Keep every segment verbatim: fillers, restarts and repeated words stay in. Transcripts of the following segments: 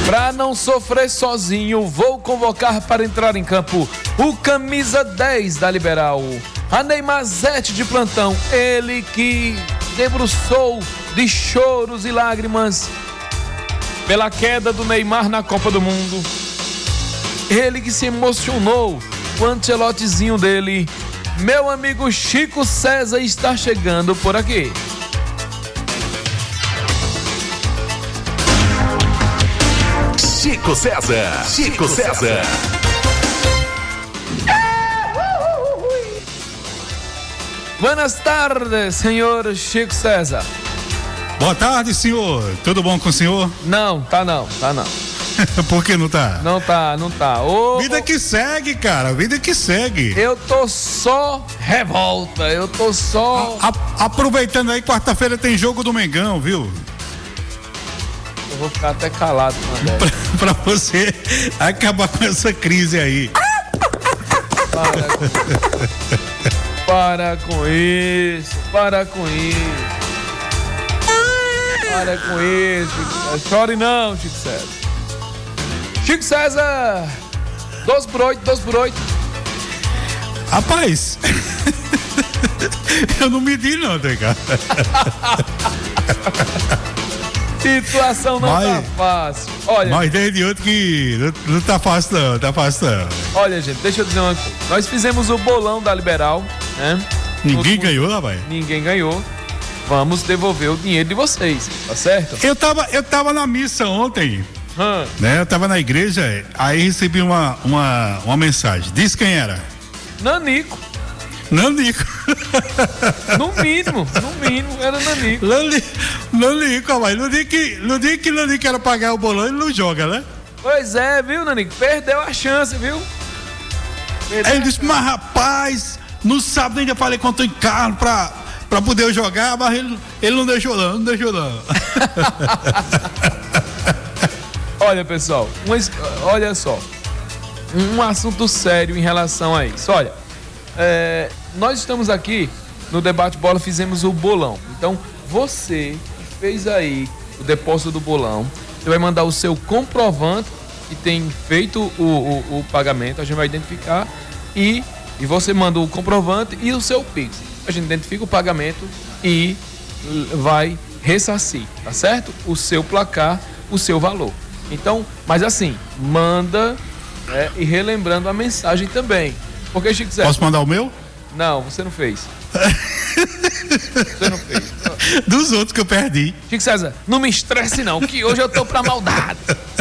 Para não sofrer sozinho, vou convocar para entrar em campo o camisa dez da Liberal, a Neymar Zete de plantão, ele que debruçou de choros e lágrimas pela queda do Neymar na Copa do Mundo. Ele que se emocionou com o Ancelotizinho dele. Meu amigo Chico César está chegando por aqui. Chico César, Chico César. Buenas tardes, senhor Chico César. Boa tarde, senhor. Tudo bom com o senhor? Não, tá não, tá não. Por que não tá? Não tá, não tá. Ô, vida ô, que segue, cara, vida que segue. Eu tô só revolta, eu tô só... A, a, aproveitando aí, quarta-feira tem jogo do Mengão, viu? Eu vou ficar até calado com a pra, pra você acabar com essa crise aí. Para com, para com isso, para com isso. Para com isso. Chore não, Chico César. Chico César, doze por oito, doze por oito. Rapaz, eu não medi não, tá, cara? Situação não mas, tá fácil. Olha, mas desde outro que não, não tá fácil não, tá fácil não. Olha, gente, deixa eu dizer uma coisa. Nós fizemos o bolão da Liberal, né? Ninguém Nos, ganhou, rapaz? Ninguém ganhou. Vamos devolver o dinheiro de vocês, tá certo? Eu tava, eu tava na missa ontem, hum. né? Eu tava na igreja, aí recebi uma, uma, uma mensagem. Diz quem era? Nanico. Nanico. No mínimo, no mínimo, era Nanico. Nanico, Nanico, rapaz. No dia que, no dia que Nanico era pagar o bolão, ele não joga, né? Pois é, viu, Nanico? Perdeu a chance, viu? Perdeu ele disse, chance. Mas rapaz, no sábado ainda falei com o Antônio Carlos pra, pra poder jogar, mas ele, ele não deixou não, não deixou não. Olha, pessoal, um, olha só, um assunto sério em relação a isso. Olha, é, nós estamos aqui no Debate Bola, fizemos o bolão. Então, você que fez aí o depósito do bolão, você vai mandar o seu comprovante que tem feito o, o, o pagamento, a gente vai identificar e, e você manda o comprovante e o seu Pix. A gente identifica o pagamento e vai ressarcir, tá certo? O seu placar, o seu valor. Então, mas assim, manda, né, e relembrando a mensagem também. Porque, Chico César... Posso mandar o meu? Não, você não fez. Você não fez. Dos outros que eu perdi. Chico César, não me estresse não, que hoje eu tô pra maldade.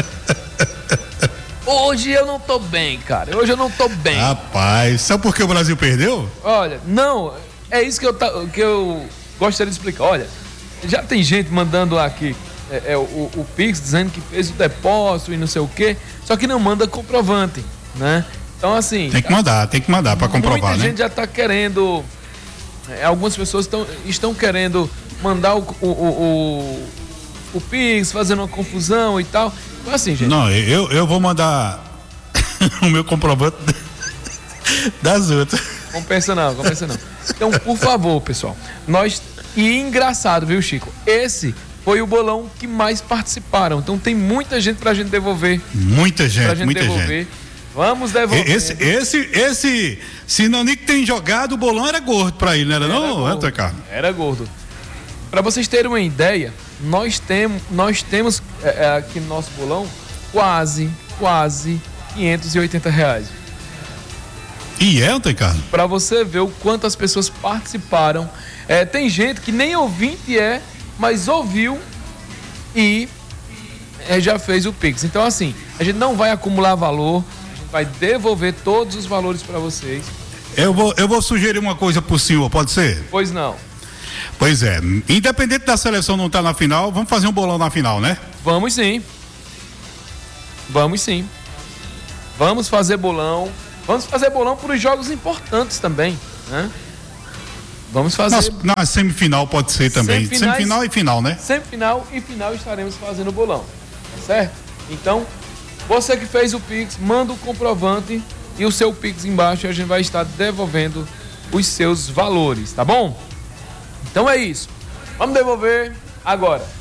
Hoje eu não tô bem, cara. Hoje eu não tô bem. Rapaz, sabe por que o Brasil perdeu? Olha, não, é isso que eu, que eu gostaria de explicar. Olha, já tem gente mandando aqui é, é, o, o Pix dizendo que fez o depósito e não sei o quê, só que não manda comprovante, né? Então, assim... Tem que mandar, tem que mandar pra comprovar, muita né? gente já tá querendo... É, algumas pessoas tão, estão querendo mandar o, o, o, o Pix, fazendo uma confusão e tal. Então, assim, gente... Não, eu, eu vou mandar o meu comprovante das outras. Compensa não, compensa não. Então, por favor, pessoal, nós... E engraçado, viu, Chico? Esse foi o bolão que mais participaram. Então, tem muita gente pra gente devolver. Muita gente, pra gente muita devolver. gente. Vamos devolver. Esse, esse, esse, se Nanico tem jogado, o bolão era gordo pra ele, não era, era não, Antônio Carlos? Era gordo. Pra vocês terem uma ideia, nós, tem, nós temos é, é, aqui no nosso bolão quase, quase quinhentos e oitenta reais. E é, Antônio Carlos? Pra você ver o quanto as pessoas participaram. É, tem gente que nem ouvinte é, mas ouviu e é, já fez o Pix. Então, assim, a gente não vai acumular valor, vai devolver todos os valores para vocês. Eu vou, eu vou sugerir uma coisa pro senhor, pode ser? Pois não. Pois é, independente da seleção não estar na final, vamos fazer um bolão na final, né? Vamos sim. Vamos sim. Vamos fazer bolão. Vamos fazer bolão para os jogos importantes também, né? Vamos fazer. Na, na semifinal pode ser também. Semifinal e final, né? Semifinal e final estaremos fazendo bolão, tá certo? Então, você que fez o Pix, manda o comprovante e o seu Pix embaixo e a gente vai estar devolvendo os seus valores, tá bom? Então é isso. Vamos devolver agora.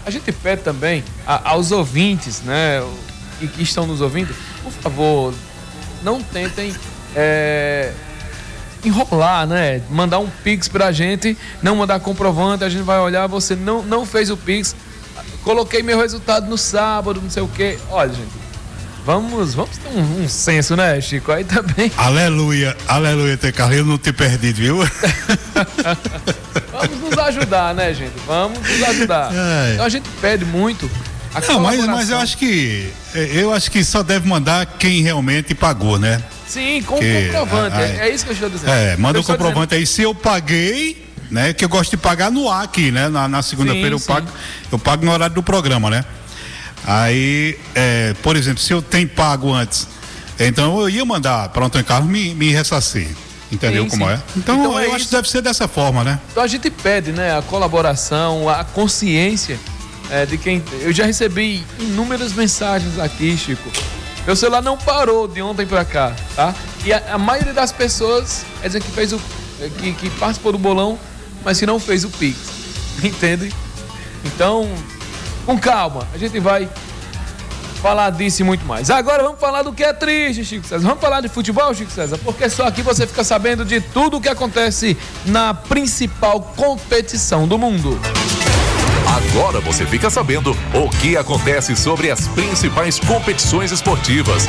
A gente pede também a, aos ouvintes, né, que, que estão nos ouvindo, por favor, não tentem é, enrolar, né? Mandar um Pix pra gente, não mandar comprovante, a gente vai olhar, você não, não fez o Pix, coloquei meu resultado no sábado, não sei o quê. Olha, gente, vamos, vamos ter um, um senso, né, Chico? Aí também. Aleluia, aleluia, T. Carlos, eu não te perdi, viu? Vamos nos ajudar, né, gente? Vamos nos ajudar. É. Então a gente pede muito. A não, mas, mas eu acho que eu acho que só deve mandar quem realmente pagou, né? Sim, com que, comprovante. A, a, é, é isso que eu estou dizendo. É, manda o um comprovante dizendo aí. Se eu paguei, né? Que eu gosto de pagar no ar aqui, né? Na, na segunda-feira eu pago, eu pago no horário do programa, né? Aí, é, por exemplo, se eu tenho pago antes, então eu ia mandar para o Antônio Carlos me, me ressarcir. Entendeu sim, como sim. é? Então, então eu é acho isso. que deve ser dessa forma, né? Então a gente pede, né? A colaboração, a consciência é, de quem. Eu já recebi inúmeras mensagens aqui, Chico. Meu celular não parou de ontem pra cá, tá? E a, a maioria das pessoas é dizer que fez o. Que, que participou do bolão, mas que não fez o Pix. Entende? Então, com calma, a gente vai falar disso e muito mais. Agora vamos falar do que é triste, Chico César. Vamos falar de futebol, Chico César, porque só aqui você fica sabendo de tudo o que acontece na principal competição do mundo. Agora você fica sabendo o que acontece sobre as principais competições esportivas.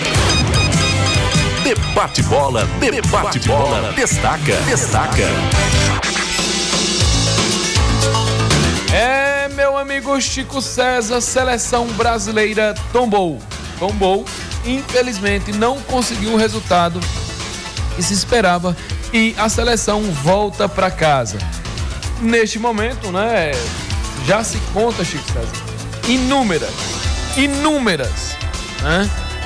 Debate Bola, Debate Bola, destaca, destaca. É, meu amigo Chico César, seleção brasileira tombou. Tombou, infelizmente não conseguiu o resultado que se esperava e a seleção volta para casa. Neste momento, né, já se conta, Chico César, inúmeras, inúmeras, né,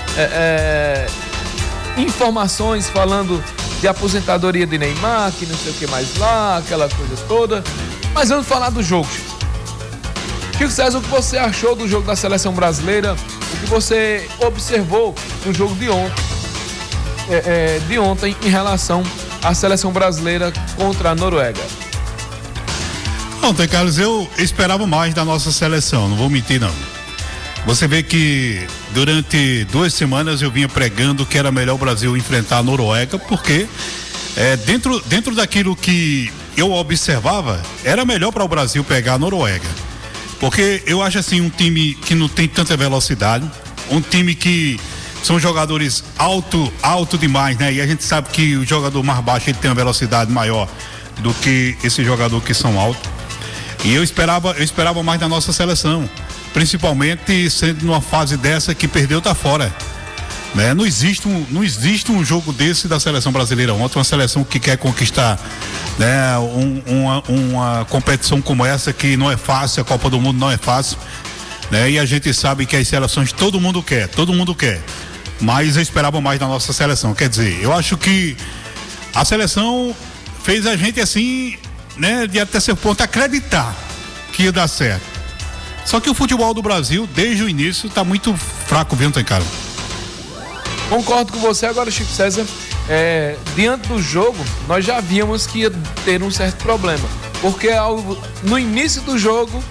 é, é, informações falando de aposentadoria de Neymar, que não sei o que mais lá, aquela coisa toda. Mas vamos falar do jogo, Chico. Chico César, o que você achou do jogo da seleção brasileira? O que você observou no jogo de ontem, é, é, de ontem em relação à seleção brasileira contra a Noruega? Ontem, Carlos, eu esperava mais da nossa seleção, não vou mentir não. Você vê que durante duas semanas eu vinha pregando que era melhor o Brasil enfrentar a Noruega, porque é, dentro, dentro daquilo que eu observava, era melhor para o Brasil pegar a Noruega. Porque eu acho assim, um time que não tem tanta velocidade, um time que são jogadores alto, alto demais, né? E a gente sabe que o jogador mais baixo ele tem uma velocidade maior do que esse jogador que são altos. E eu esperava, eu esperava mais da nossa seleção, principalmente sendo numa fase dessa que perdeu, tá fora. Né? Não existe um, não existe um jogo desse da seleção brasileira ontem, uma seleção que quer conquistar, né, um, uma, uma competição como essa que não é fácil, a Copa do Mundo não é fácil, né? E a gente sabe que as seleções todo mundo quer, todo mundo quer, mas eu esperava mais da nossa seleção. Quer dizer, eu acho que a seleção fez a gente assim, né, de até certo ponto acreditar que ia dar certo. Só que o futebol do Brasil desde o início está muito fraco, viu, cara? Concordo com você. Agora, Chico César, é, diante do jogo, nós já víamos que ia ter um certo problema, porque ao, no início do jogo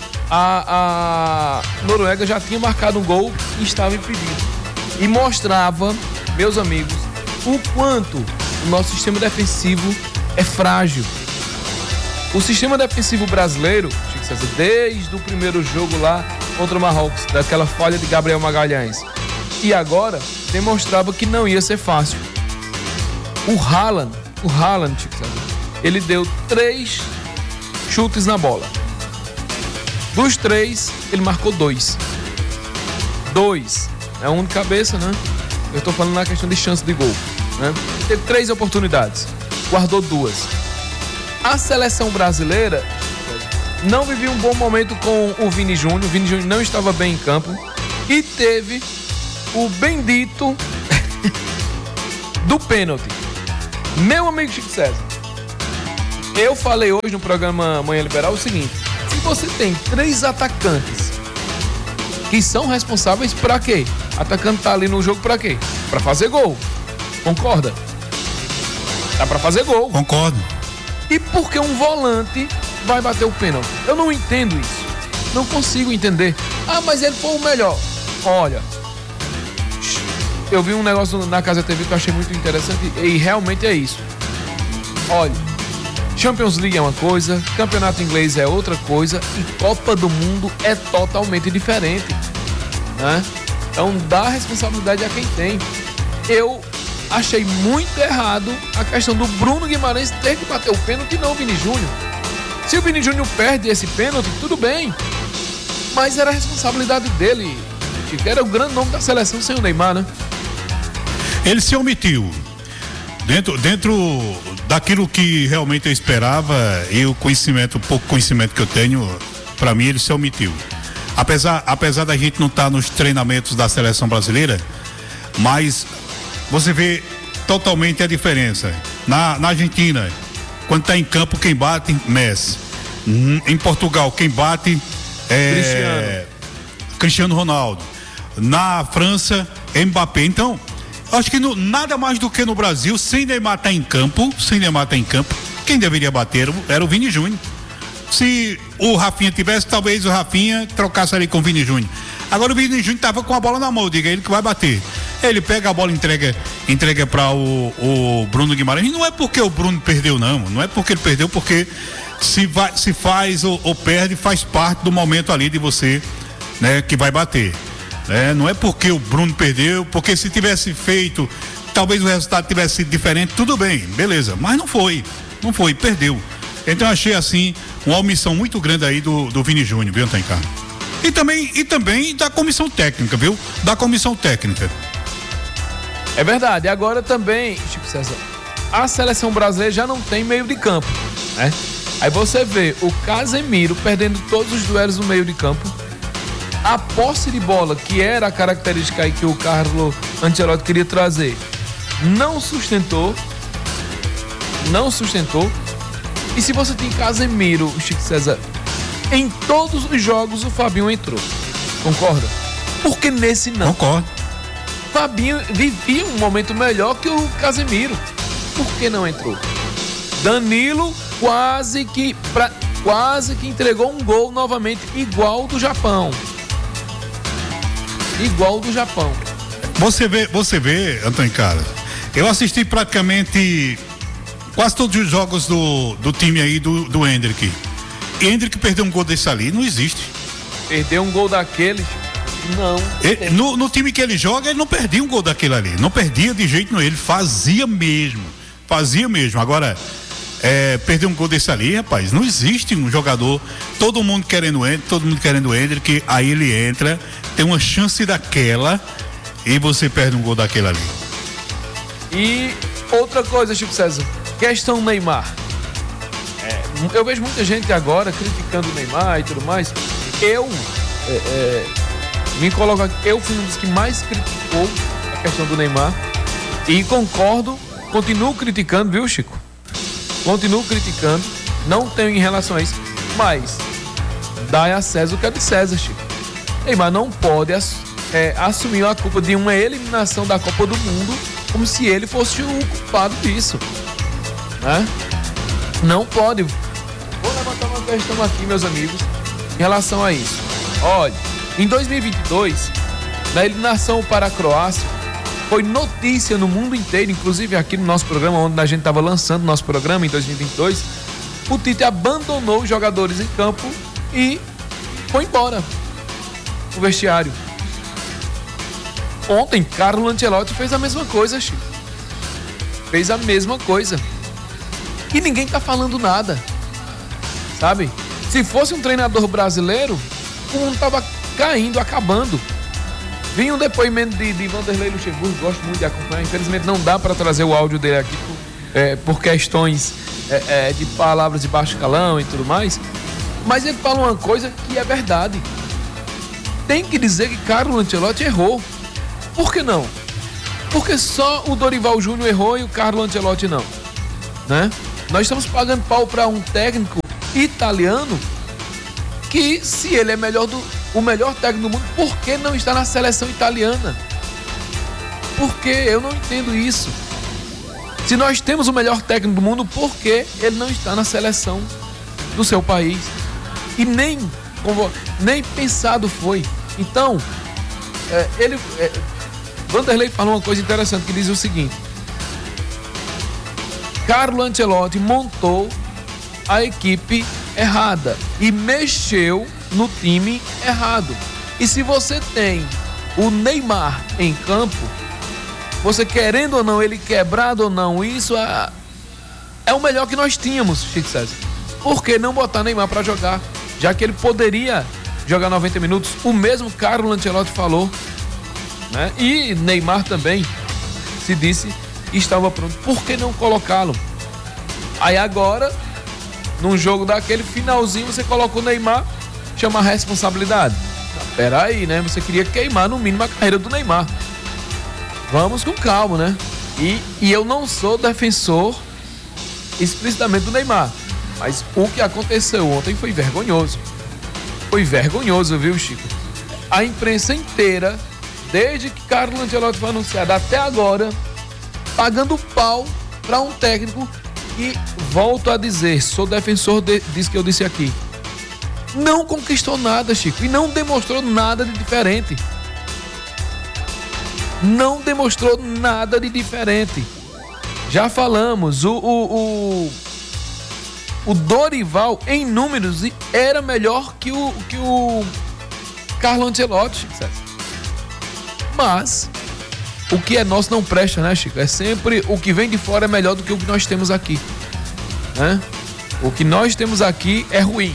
a, a Noruega já tinha marcado um gol e estava impedido, e mostrava, meus amigos, o quanto o nosso sistema defensivo é frágil. O sistema defensivo brasileiro, Chico César, desde o primeiro jogo lá contra o Marrocos, daquela falha de Gabriel Magalhães, e agora demonstrava que não ia ser fácil. O Haaland, o Haaland, Chico César, ele deu três chutes na bola. Dos três, ele marcou dois. Dois. É um de cabeça, né? Eu tô falando na questão de chance de gol, né? Teve três oportunidades, guardou duas. A seleção brasileira não vivia um bom momento com o Vini Júnior. O Vini Júnior não estava bem em campo e teve o bendito do pênalti. Meu amigo Chico César, eu falei hoje no programa Manhã Liberal o seguinte: se você tem três atacantes que são responsáveis pra quê? Atacante tá ali no jogo pra quê? Pra fazer gol. Concorda? Tá pra fazer gol. Concordo. E por que um volante vai bater o pênalti? Eu não entendo isso. Não consigo entender. Ah, mas ele foi o melhor. Olha, eu vi um negócio na Casa T V que eu achei muito interessante e realmente é isso. Olha, Champions League é uma coisa, Campeonato Inglês é outra coisa e Copa do Mundo é totalmente diferente, né? Então dá responsabilidade a quem tem. Eu achei muito errado a questão do Bruno Guimarães ter que bater o pênalti e não o Vini Júnior. Se o Vini Júnior perde esse pênalti, tudo bem, mas era a responsabilidade dele, que era o grande nome da seleção sem o Neymar, né? Ele se omitiu. Dentro, dentro daquilo que realmente eu esperava e o conhecimento, o pouco conhecimento que eu tenho, para mim ele se omitiu. Apesar, apesar da gente não estar nos treinamentos da seleção brasileira, mas você vê totalmente a diferença. Na, na Argentina, quando está em campo, quem bate, Messi. Em Portugal, quem bate é Cristiano. Cristiano Ronaldo. Na França, Mbappé. Então, acho que no, nada mais do que no Brasil, sem Neymar estar em campo, sem Neymar estar em campo, quem deveria bater era o Vini Júnior. Se o Rafinha tivesse, talvez o Rafinha trocasse ali com o Vini Júnior. Agora o Vini Júnior estava com a bola na mão, diga ele que vai bater. Ele pega a bola e entrega, entrega para o, o Bruno Guimarães. E não é porque o Bruno perdeu, não. Não é porque ele perdeu, porque se, vai, se faz ou, ou perde, faz parte do momento ali de você, né, que vai bater. É, não é porque o Bruno perdeu, porque se tivesse feito, talvez o resultado tivesse sido diferente, tudo bem, beleza, mas não foi, não foi, perdeu. Então eu achei assim uma omissão muito grande aí do, do Vini Júnior, viu, Tancar? E também, e também da comissão técnica, viu? Da comissão técnica. É verdade, agora também, Chico César, a seleção brasileira já não tem meio de campo, né? Aí você vê o Casemiro perdendo todos os duelos no meio de campo. A posse de bola, que era a característica aí que o Carlo Ancelotti queria trazer, não sustentou. Não sustentou. E se você tem Casemiro, Chico César, em todos os jogos o Fabinho entrou. Concorda? Porque nesse não. Concordo. Fabinho vivia um momento melhor que o Casemiro. Por que não entrou? Danilo quase que, pra, quase que entregou um gol novamente igual do Japão. Igual do Japão. Você vê, você vê, Antônio Carlos, eu assisti praticamente quase todos os jogos do, do time aí do, do Hendrick. Hendrick perdeu um gol desse ali, não existe. Perdeu um gol daquele? Não. Ele, no, no time que ele joga, ele não perdia um gol daquele ali. Não perdia de jeito nenhum, ele fazia mesmo. Fazia mesmo. Agora, é, perder um gol desse ali, rapaz, não existe um jogador, todo mundo querendo o Hendrick, todo mundo querendo o Hendrick, aí ele entra, tem uma chance daquela e você perde um gol daquele ali. E outra coisa, Chico César, questão Neymar. É, eu vejo muita gente agora criticando o Neymar e tudo mais. Eu é, é, me coloco aqui, eu fui um dos que mais criticou a questão do Neymar e concordo, continuo criticando, viu, Chico? Continuo criticando, não tenho em relação a isso, mas dá a César o que é de César, Chico. Neymar não pode é, assumir a culpa de uma eliminação da Copa do Mundo como se ele fosse o culpado disso, né? Não pode. Vou levantar uma questão aqui, meus amigos, em relação a isso. Olha, em dois mil e vinte e dois, na eliminação para a Croácia, foi notícia no mundo inteiro, inclusive aqui no nosso programa, onde a gente estava lançando o nosso programa em dois mil e vinte e dois, o Tite abandonou os jogadores em campo e foi embora o vestiário. Ontem, Carlo Ancelotti fez a mesma coisa, Chico. Fez a mesma coisa. E ninguém tá falando nada, sabe? Se fosse um treinador brasileiro, o mundo tava caindo, acabando. Vinha um depoimento de, de Vanderlei Luxemburgo, gosto muito de acompanhar. Infelizmente não dá para trazer o áudio dele aqui por, é, por questões é, é, de palavras de baixo calão e tudo mais. Mas ele fala uma coisa que é verdade. Tem que dizer que Carlo Ancelotti errou. Por que não? Porque só o Dorival Júnior errou e o Carlo Ancelotti não, né? Nós estamos pagando pau para um técnico italiano que, se ele é melhor do, o melhor técnico do mundo, por que não está na seleção italiana? Por que? Eu não entendo isso. Se nós temos o melhor técnico do mundo, por que ele não está na seleção do seu país? E nem convo... nem pensado foi. Então, é, ele, é, Vanderlei falou uma coisa interessante que diz o seguinte: Carlo Ancelotti montou a equipe errada e mexeu no time errado. E se você tem o Neymar em campo, você querendo ou não, ele quebrado ou não, isso é, é o melhor que nós tínhamos, Chico César. Por que não botar Neymar para jogar? Já que ele poderia jogar noventa minutos, o mesmo Carlo Ancelotti falou, né? E Neymar também se disse que estava pronto. Por que não colocá-lo? Aí agora, num jogo daquele finalzinho, você coloca o Neymar, chama a responsabilidade. Peraí, né? Você queria queimar no mínimo a carreira do Neymar. Vamos com calma, né? E, e eu não sou defensor explicitamente do Neymar, mas o que aconteceu ontem foi vergonhoso. Foi vergonhoso, viu, Chico? A imprensa inteira, desde que Carlo Ancelotti foi anunciado até agora, pagando pau para um técnico que, volto a dizer, sou defensor de, disso que eu disse aqui, não conquistou nada, Chico, e não demonstrou nada de diferente. Não demonstrou nada de diferente. Já falamos, o, o, o, o Dorival, em números, era melhor que o, que o Carlo Ancelotti, Chico César. Mas o que é nosso não presta, né, Chico? É sempre o que vem de fora é melhor do que o que nós temos aqui, né? O que nós temos aqui é ruim.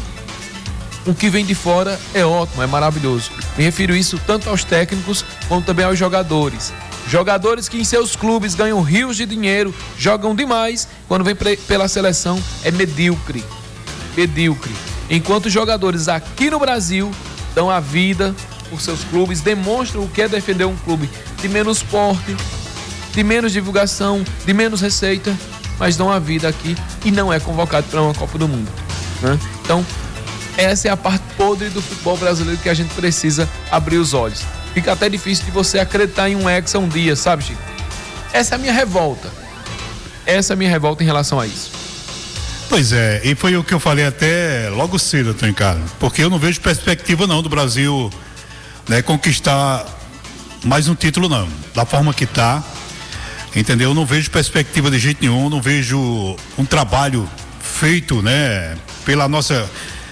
O que vem de fora é ótimo, é maravilhoso. Me refiro isso tanto aos técnicos como também aos jogadores. Jogadores que em seus clubes ganham rios de dinheiro, jogam demais, quando vem pela seleção é medíocre. Medíocre. Enquanto os jogadores aqui no Brasil dão a vida por seus clubes, demonstram o que é defender um clube de menos porte, de menos divulgação, de menos receita, mas dão a vida aqui e não é convocado para uma Copa do Mundo, né? Então, essa é a parte podre do futebol brasileiro que a gente precisa abrir os olhos. Fica até difícil de você acreditar em um Hexa um dia, sabe, Chico? Essa é a minha revolta. Essa é a minha revolta em relação a isso. Pois é, e foi o que eu falei até logo cedo, Antônio Carlos, porque eu não vejo perspectiva não do Brasil, né, conquistar mais um título não, da forma que tá, entendeu? Eu não vejo perspectiva de jeito nenhum, não vejo um trabalho feito, né, pela nossa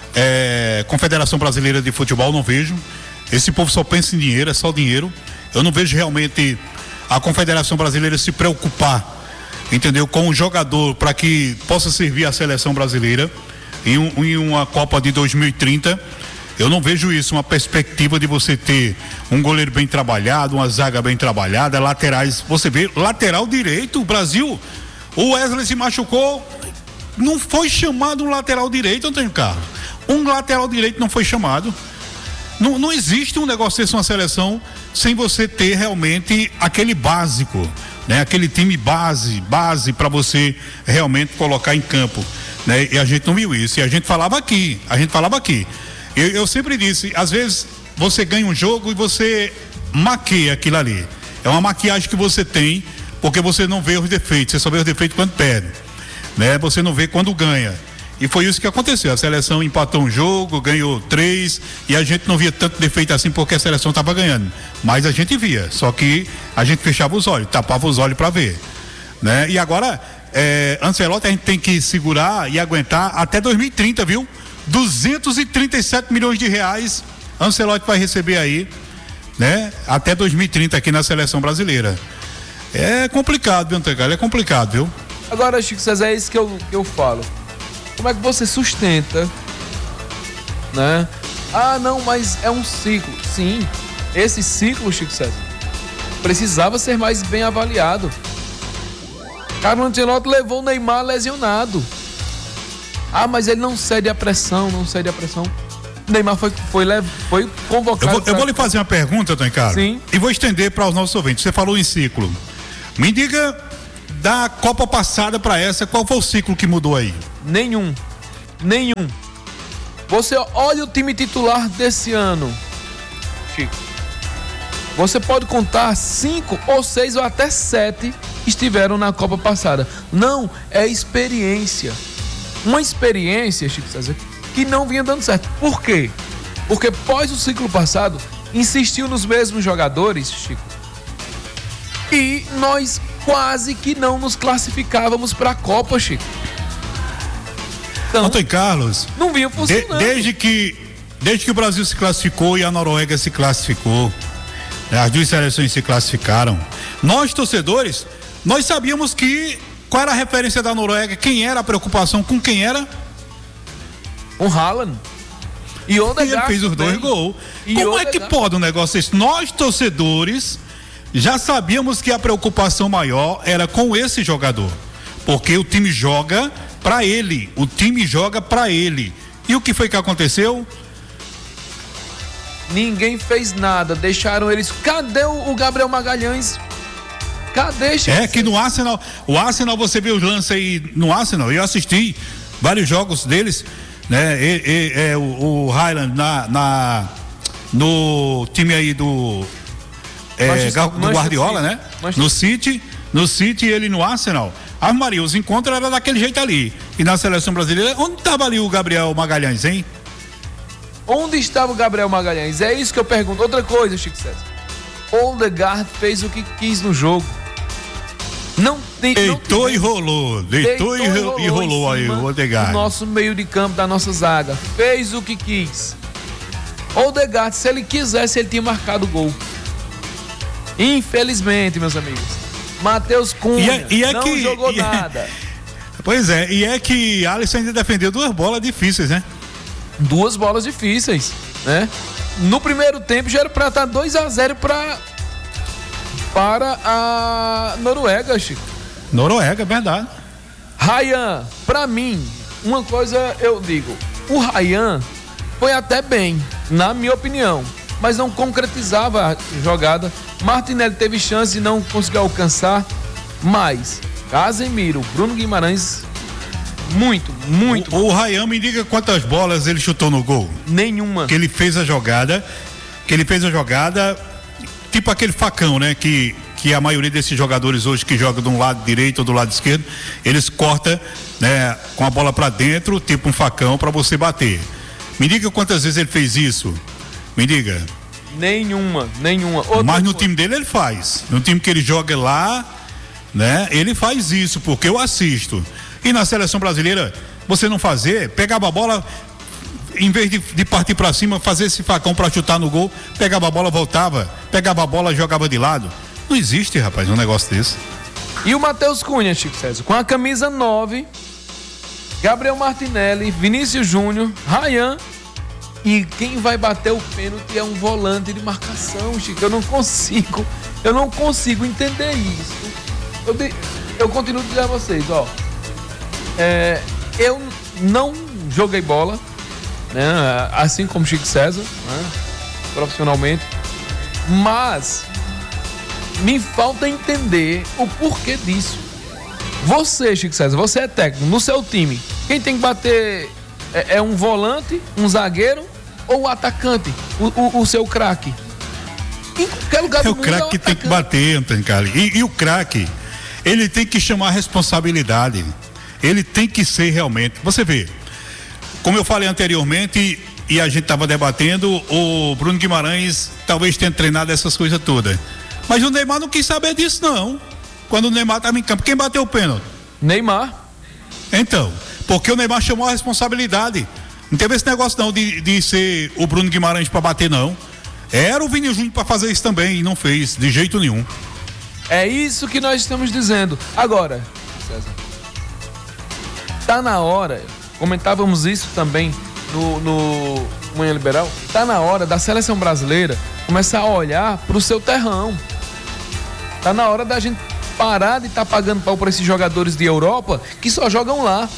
É, Confederação Brasileira de Futebol, não vejo. Esse povo só pensa em dinheiro, é só dinheiro. Eu não vejo realmente a Confederação Brasileira se preocupar, entendeu, com o jogador para que possa servir a seleção brasileira em, um, em uma Copa de dois mil e trinta. Eu não vejo isso, uma perspectiva de você ter um goleiro bem trabalhado, uma zaga bem trabalhada, laterais. Você vê, lateral direito, o Brasil, o Wesley se machucou, não foi chamado um lateral direito, Antônio Carlos. Um lateral direito não foi chamado. Não, não existe um negócio desse, uma seleção, sem você ter realmente aquele básico, né? Aquele time base, base para você realmente colocar em campo, né? E a gente não viu isso. E a gente falava aqui, a gente falava aqui. Eu, eu sempre disse, às vezes você ganha um jogo e você maqueia aquilo ali. É uma maquiagem que você tem, porque você não vê os defeitos, você só vê os defeitos quando perde, né? Você não vê quando ganha. E foi isso que aconteceu. A seleção empatou um jogo, ganhou três, e a gente não via tanto defeito assim porque a seleção estava ganhando. Mas a gente via, só que a gente fechava os olhos, tapava os olhos para ver, né? E agora, é, Ancelotti, a gente tem que segurar e aguentar até dois mil e trinta, viu? duzentos e trinta e sete milhões de reais Ancelotti vai receber aí, né? Até dois mil e trinta aqui na seleção brasileira. É complicado, viu, Antônio? É complicado, viu? Agora, Chico César, é isso que eu, que eu falo. Como é que você sustenta, né? Ah, não, mas é um ciclo. Sim, esse ciclo, Chico César, precisava ser mais bem avaliado. Carlo Ancelotti levou o Neymar lesionado. Ah, mas ele não cede à pressão, não cede à pressão. O Neymar foi, foi, foi convocado. Eu vou, eu vou lhe fazer uma pergunta, Antônio Carlos. Sim. E vou estender para os nossos ouvintes. Você falou em ciclo. Me diga, da Copa passada para essa, qual foi o ciclo que mudou aí? Nenhum. Nenhum. Você olha o time titular desse ano, Chico. Você pode contar cinco ou seis ou até sete que estiveram na Copa passada. Não, é experiência. Uma experiência, Chico César, que não vinha dando certo. Por quê? Porque pós o ciclo passado, insistiu nos mesmos jogadores, Chico. E nós quase que não nos classificávamos para a Copa, Chico. Então, Antônio Carlos, não vinha funcionando. De, desde, que, desde que o Brasil se classificou e a Noruega se classificou, né, as duas seleções se classificaram, nós torcedores, nós sabíamos que qual era a referência da Noruega, quem era a preocupação, com quem era? O Haaland. E, o e ele fez os dois gols. Como é que pode um negócio desse? Nós torcedores já sabíamos que a preocupação maior era com esse jogador, porque o time joga para ele, o time joga para ele. E o que foi que aconteceu? Ninguém fez nada, deixaram eles. Cadê o Gabriel Magalhães? Cadê, Chico? É que no Arsenal, o Arsenal, você viu os lances aí no Arsenal, eu assisti vários jogos deles, né? E, e, é, o, o Haaland na, na no time aí do É, Manchester, do Guardiola, né? Manchester. No City, no City e ele no Arsenal. Ah, Maria, os encontros eram daquele jeito ali. E na seleção brasileira, onde estava ali o Gabriel Magalhães, hein? Onde estava o Gabriel Magalhães? É isso que eu pergunto. Outra coisa, Chico César. Odegaard fez o que quis no jogo. Não tem. Deitou não e rolou. Deitou, Deitou e, e rolou, e rolou aí o Odegaard. Nosso meio de campo da nossa zaga. Fez o que quis. Odegaard, se ele quisesse, ele tinha marcado o gol. Infelizmente, meus amigos, Matheus Cunha e é, e é não que, jogou e nada. É, pois é, e é que Alisson ainda defendeu duas bolas difíceis, né? Duas bolas difíceis, né? No primeiro tempo já era pra estar dois a zero pra, para a Noruega, Chico. Noruega, verdade. Ryan, pra mim, uma coisa eu digo, o Ryan foi até bem, na minha opinião, mas não concretizava a jogada. Martinelli teve chance e não conseguiu alcançar, mas Casemiro, Bruno Guimarães, muito, muito. O, o Ryan, me diga quantas bolas ele chutou no gol? Nenhuma. Que ele fez a jogada, que ele fez a jogada, tipo aquele facão, né? Que, que a maioria desses jogadores hoje que jogam de um lado direito ou do lado esquerdo, eles cortam, né? Com a bola pra dentro, tipo um facão para você bater. Me diga quantas vezes ele fez isso? Me diga. Nenhuma, nenhuma. Outra Mas no coisa. time dele ele faz. No time que ele joga lá, né? Ele faz isso, porque eu assisto. E na seleção brasileira, você não fazer, pegava a bola, em vez de, de partir para cima, fazer esse facão para chutar no gol, pegava a bola, voltava, pegava a bola, jogava de lado. Não existe, rapaz, um negócio desse. E o Matheus Cunha, Chico César, com a camisa nove, Gabriel Martinelli, Vinícius Júnior, Ryan. E quem vai bater o pênalti é um volante de marcação, Chico. Eu não consigo, eu não consigo entender isso. Eu, de, eu continuo dizendo a vocês, ó. É, eu não joguei bola, né? Assim como Chico César, né? Profissionalmente. Mas me falta entender o porquê disso. Você, Chico César, você é técnico, no seu time, quem tem que bater é, é um volante, um zagueiro ou o atacante, o, o, o seu craque? Em qualquer lugar do é o mundo craque é o que tem que bater, Antônio Carlos. E, e o craque, ele tem que chamar a responsabilidade. Ele tem que ser realmente. Você vê, como eu falei anteriormente, e a gente estava debatendo, o Bruno Guimarães talvez tenha treinado essas coisas todas. Mas o Neymar não quis saber disso, não. Quando o Neymar estava em campo, quem bateu o pênalti? Neymar. Então, porque o Neymar chamou a responsabilidade. Não teve esse negócio não de, de ser o Bruno Guimarães para bater, não. Era o Vini Júnior para fazer isso também e não fez, de jeito nenhum. É isso que nós estamos dizendo. Agora, César, tá na hora, comentávamos isso também no, no Manhã Liberal, tá na hora da seleção brasileira começar a olhar pro seu terrão. Tá na hora da gente parar de estar tá pagando pau para esses jogadores de Europa que só jogam lá,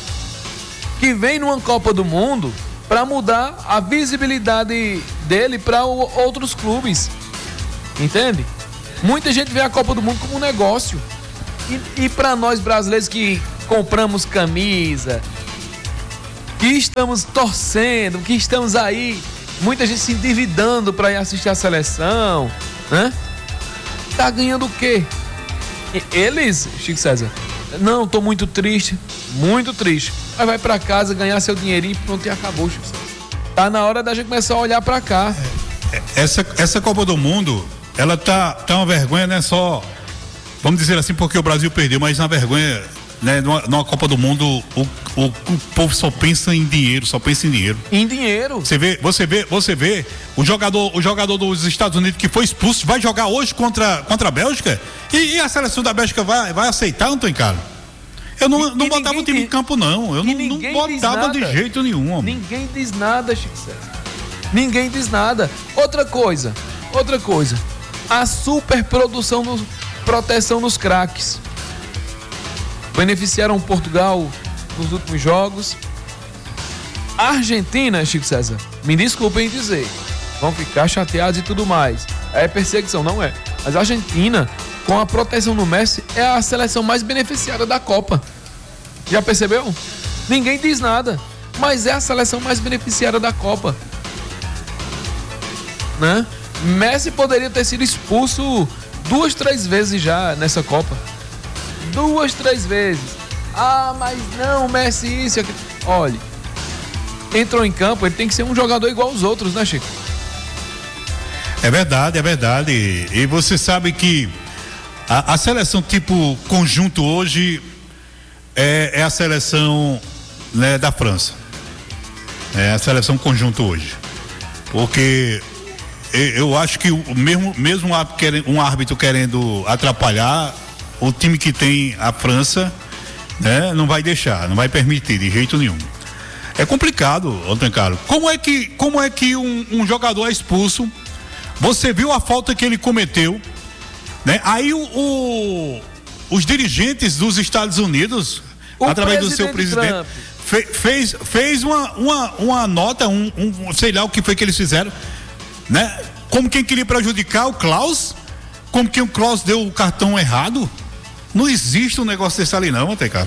que vem numa Copa do Mundo para mudar a visibilidade dele para outros clubes, entende? Muita gente vê a Copa do Mundo como um negócio e, e para nós brasileiros que compramos camisa, que estamos torcendo, que estamos aí, muita gente se endividando para ir assistir a seleção, né? Tá ganhando o quê? Eles, Chico César, não, tô muito triste, muito triste. Mas vai pra casa ganhar seu dinheirinho e pronto, e acabou, Chico César. Tá na hora da gente começar a olhar pra cá. Essa, essa Copa do Mundo, ela tá, tá uma vergonha, não é só, vamos dizer assim, porque o Brasil perdeu, mas uma vergonha, né? Numa, numa Copa do Mundo, o, o, o povo só pensa em dinheiro, só pensa em dinheiro. Em dinheiro. Você vê, você vê, você vê, o jogador, o jogador dos Estados Unidos que foi expulso vai jogar hoje contra, contra a Bélgica? E, e a seleção da Bélgica vai, vai aceitar, Antônio Carlos? Eu não, E- não e botava ninguém o time diz- em campo, não. Eu e não, não ninguém diz botava de nada. jeito nenhum, homem. Ninguém diz nada, Chico César. Ninguém diz nada. Outra coisa, outra coisa. A superprodução, no, proteção nos craques. Beneficiaram Portugal nos últimos jogos. A Argentina, Chico César, me desculpem dizer, vão ficar chateados e tudo mais. É perseguição, não é. Mas a Argentina, com a proteção no Messi, é a seleção mais beneficiada da Copa. Já percebeu? Ninguém diz nada, mas é a seleção mais beneficiada da Copa. Né? Messi poderia ter sido expulso duas, três vezes já nessa Copa. Duas, três vezes. Ah, mas não, Messi isso e aquilo. Olha, entrou em campo, ele tem que ser um jogador igual aos outros, né, Chico? É verdade, é verdade. E você sabe que a, a seleção tipo conjunto hoje é, é a seleção, né, da França. É a seleção conjunto hoje. Porque eu, eu acho que o mesmo, mesmo um árbitro querendo atrapalhar, o time que tem a França, né, não vai deixar, não vai permitir de jeito nenhum. É complicado, Antônio Carlos. Como é que, como é que um, um jogador é expulso? Você viu a falta que ele cometeu, né? Aí o, o, os dirigentes dos Estados Unidos, O através do seu presidente presidente, Trump. fe, fez, fez uma, uma, uma nota, um, um, sei lá o que foi que eles fizeram, né? Como quem queria prejudicar o Klaus, como que o Klaus deu o cartão errado. Não existe um negócio desse ali não, até cara.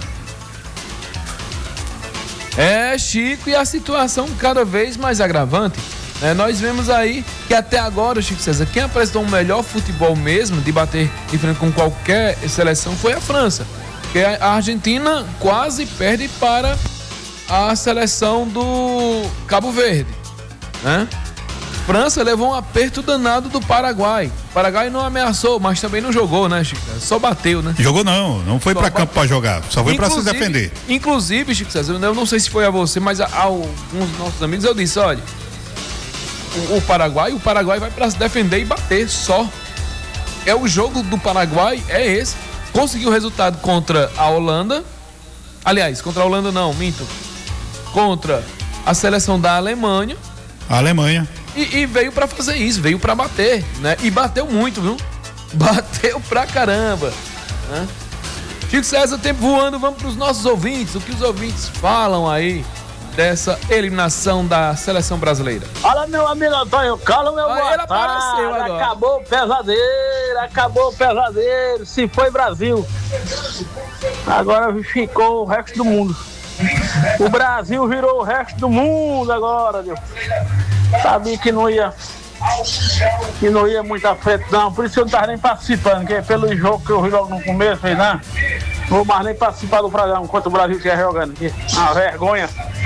É, Chico, e a situação cada vez mais agravante. É, nós vemos aí que até agora, Chico César, quem apresentou um melhor futebol mesmo, de bater de frente com qualquer seleção, foi a França. Porque a Argentina quase perde para a seleção do Cabo Verde, né? França levou um aperto danado do Paraguai. O Paraguai não ameaçou, mas também não jogou, né, Chico? Só bateu, né? Jogou não, não foi pra campo pra jogar, só foi pra se Inclusive- defender. Inclusive, Chico César, eu não sei se foi a você, mas a, a alguns dos nossos amigos eu disse, olha, o, o Paraguai, o Paraguai vai pra se defender e bater só. É o jogo do Paraguai, é esse. Conseguiu o resultado contra a Holanda. Aliás, contra a Holanda não, minto. Contra a seleção da Alemanha. A Alemanha. E, e veio pra fazer isso, veio pra bater, né? E bateu muito, viu? Bateu pra caramba, né? Chico César, tempo voando, vamos pros nossos ouvintes. O que os ouvintes falam aí dessa eliminação da seleção brasileira? Fala, meu amigo Antônio Carlos, meu Ah, boa ele apareceu tarde. agora. Acabou o pesadelo, acabou o pesadelo. Se foi Brasil, agora ficou o resto do mundo. O Brasil virou o resto do mundo agora, viu? Sabia que não ia, que não ia muito à frente, não. Por isso eu não estava nem participando, que pelo jogo que eu vi logo no começo, falei, não, não vou mais nem participar do programa enquanto o Brasil estiver jogando aqui. Uma vergonha.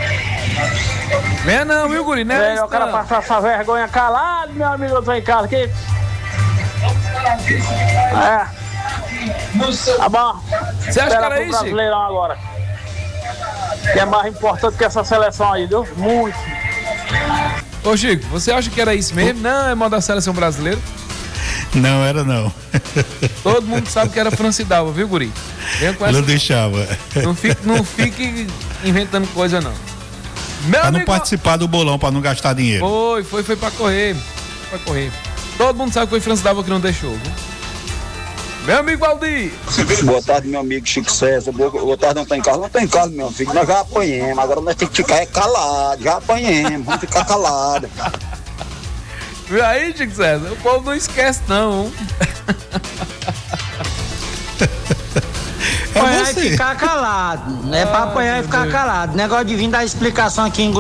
Não, não, viu, Guri? Não é É, isso, o cara não. passar essa vergonha calado, meu amigo Antônio Carlos, que... É. Tá bom. Você acha que era isso, Chico? Brasileirão agora. Que é mais importante que essa seleção aí, viu? Muito. Ô, Chico, você acha que era isso mesmo? Não, é mal da seleção brasileira. Não era não. Todo mundo sabe que era França e Dalva, viu, Guri? Venha com essa, Não deixava. não, fique, não fique inventando coisa, não. Meu Pra não amigo, participar do bolão, pra não gastar dinheiro. Foi, foi, foi pra correr. Foi pra correr. Todo mundo sabe que foi França Dalva que não deixou, viu? Meu amigo Valdir. Boa tarde, meu amigo Chico César. Boa, boa tarde, não tem carro? Não tem carro, meu filho. Nós já apanhamos. Agora nós temos que ficar é calado. Já apanhamos. Vamos ficar calados. Viu aí, Chico César? O povo não esquece, não. É Apanhar e você. ficar calado. É pra Ai, apanhar e meu ficar Deus. calado. Negócio de vir dar explicação aqui em